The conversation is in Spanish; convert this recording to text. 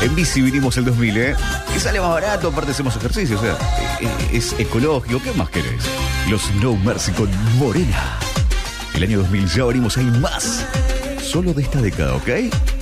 En bici vinimos el 2000, ¿eh? Y sale más barato, aparte hacemos ejercicio, o sea, es ecológico. ¿Qué más querés? Los No Mercy con Morena. El año 2000 ya venimos, hay más. Solo de esta década, ¿ok?